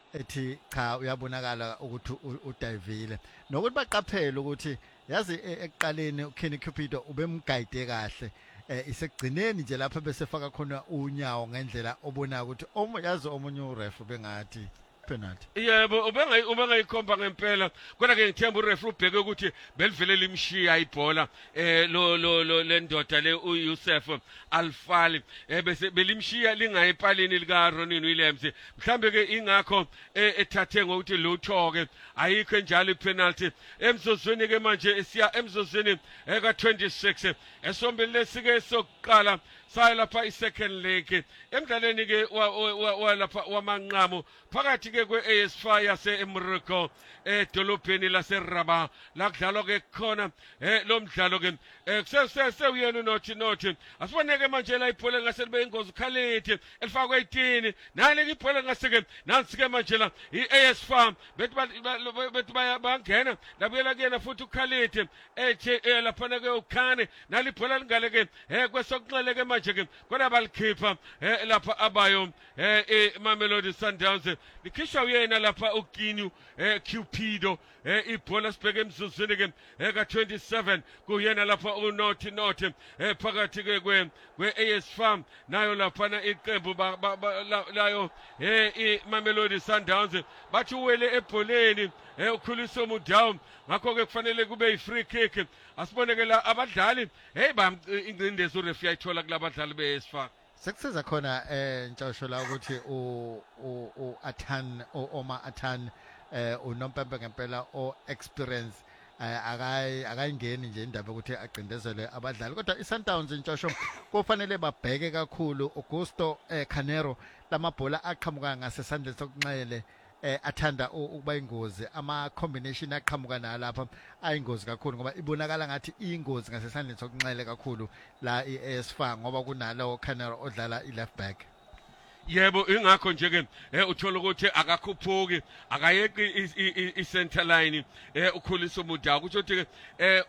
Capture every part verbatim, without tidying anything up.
ethi cha uyabonakala ukuthi u- udayivile nokuthi baqaphele ukuthi yazi e- ekuqaleni uKenny Cupido ubemgayide kahle eh isekugcineni nje lapha bese faka khona unyawo ngendlela obona ukuthi omunye yazi omunye uref bengathi penalty. Yebo ubengayi ubengayikhomba ngempela kodwa ke ngithemba ureferee ubheke ukuthi belivele limshiya ibhola eh lo lo lo lendoda le uYusuf Alfali eh bese belimshiya lingayipalini lika Ronnie Williams mhlambe ke ingakho eh, ethathe ngokuthi lutho ke ayikho njalo ipenalty emzozweni ke manje esiya emzozweni eh, ka twenty-six esombeni lesike sokuqala saya lapha isecond leg emdlalweni ke walapha wamanqamo phakathi ke kwe-A S F A yase eMorocco edolobheni laseRabat la kudlalwa ke khona eh lo mdlalo ke kusewuyena unothi nothi asiboneke manje la ibhola ngase libe ingozi Khalid elifakwe etini nale ibhola ngase ke nansi ke manje la i-A S F A bethi bethi bayangena labuyela kuyena futhi uKhalid ethi lapha ke ukhane nali ibhola lingale ke eh kwesokunxele ke manje ke kodwa balikhipha eh lapha abayo eh Mamelodi Sundowns likhishwa uyena lapha uKinu eh Cupido eh ibhola sibheke emzuzweni ke eh ka twenty-seven kuyena lapha uNothi Nothi eh phakathi ke kwe kwe-A S F A nayo lapha na iqembu layo eh iMamelodi Sundowns bathi uwele ebholeni eh ukhuliso Mudawu ngakho ke kufanele kube yi-free kick asiboneke la abadlali hey bam ingcindezi ureferee ayithola kulabadlali be-A S F A. Sekusiza khona eh ntshosho la ukuthi u u u Athan Oma Athan eh unompempe ngempela o experience akayi akayingeni nje indaba ukuthi aqindezele abadlali kodwa iSundowns ntshosho kufanele babheke kakhulu Augusto eh, Canero lamabhola aqhamuka ngasesandleni sokunxele eh athanda ukuba ingozi ama combination aqhamuka nalapha ayingozi kakhulu ngoba ibonakala ngathi ingozi ngasesandleni sokunxele kakhulu la i-A S F A ngoba kunalo Canero odlala i-left back. Yebo ingakho nje ke eh uthola ukuthi akakhuphuki akayeqi i-center line eh ukhuliso Mudawu kusho ukuthi eh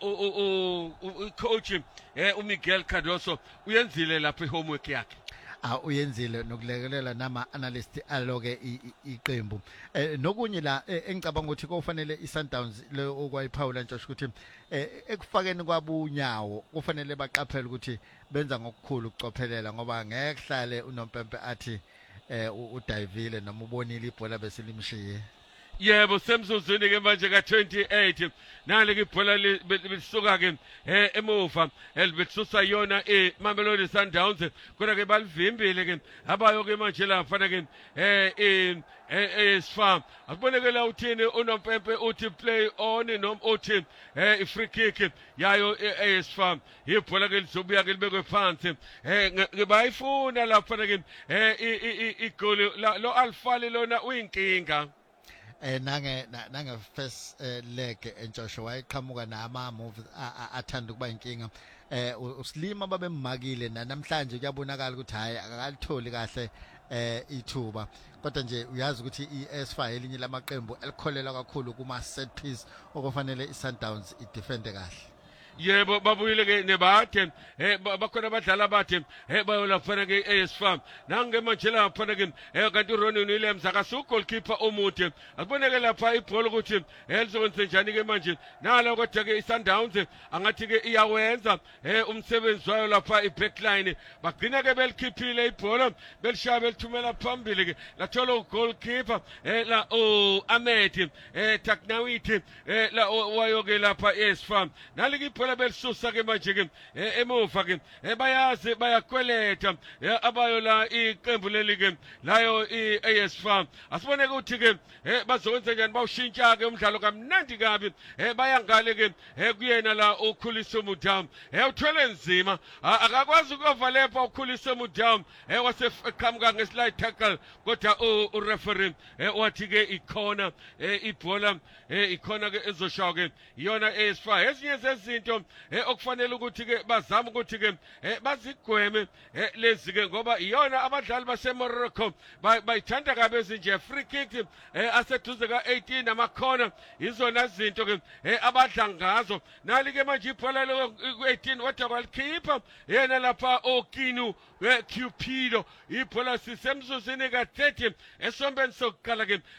ucoach eh uMiguel Cardoso uyenzile lapha ihomework yakhe. Ah uyenzile nokulekelela nama analyst aloke iqembu eh nokunye la engicabanga ukuthi kufanele iSundowns le okwayiphawula ntshosho ukuthi eh ekufakeni kwabunyawo kufanele baqaphele ukuthi benza ngokukhulu ukucophelela ngoba ngeke hlale unompempe athi eh udayivile noma ubonile ibhola bese limshiye. Yebo semzuzwini ke manje ka twenty-eight nale ke ibhola lisuka ke eh emuva elibetsusa yona eh Mamelodi Sundowns kodwa ke balivimbile ke abayo ke manje la mfana ke eh eh A S F A asiboneke la uthini unompempe uthi play on noma uthi eh free kick yayo A S F A ibhola ke lizobuya ke libekwe phansi eh bayifuna la mfana ke eh igoli lo Alfali lona uyinkinga eh nange nange first leg entshosho wayeqhamuka nama moves athanda ukuba inkinga eh uSlima babemmakile namhlanje kuyabonakala ukuthi hayi akalitholi kahle eh ithuba kodwa nje uyazi ukuthi iA S F A elinye lamaqembu elikholela kakhulu kuma set piece okufanele iSundowns idefende kahle. Yebo babuyile ke nebathe eh bakhona abadlala bathe eh bayolafana ke A S F A nange manje lapha ke eh kanti uRonnie Williams akasuku goalkeeper omude asiboneke lapha ibhola ukuthi elizokwenza njani ke manje nalo kodwa ke iSundowns angathi ke iyawenza eh umsebenzi wayo lapha ibackline bagcina ke belikhiphile ibhola belishaya belithumela phambili ke lathola ugoalkeeper eh la o Ahmed eh Taknawiti eh la wayo ke lapha A S F A nalike ibhola belisusa ke manje ke emuva ke bayazi bayakweleta abayo la iqembu leli ke layo iA S F A asibone ukuthi ke bazokwenza njani bawushintsha ke umdlalo kamnandi kabi bayangale ke kuyena la ukhuliso Mudawu uthwele nzima akakwazi ukuvalepha ukhuliso Mudawu waseqhamuka ngeslide tackle kodwa ureferee wathi ke ikhona ibhola ikhona ke ezoshawa ke iyona A S F A ezinye zezinto okufanele ukuthi ke bazama ukuthi ke bazigweme lezi ke ngoba iyona abadlali baseMorocco bayithanda kabe ezinje free kick aseduze ka eighteen amakhona izona zinto ke abadla ngazo nali ke manje ibhola ku eighteen wathi kwalikhipha yena lapha oKinu Cupido ibhola sisemzuzini ka thirty esombeni sokuqala ke